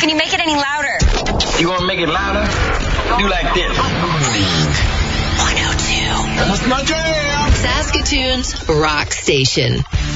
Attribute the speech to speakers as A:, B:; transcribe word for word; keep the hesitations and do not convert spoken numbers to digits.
A: Can you make it any louder?
B: You want to make it louder? Do like this.
A: one oh two.
B: That's my jam.
C: Saskatoon's rock station.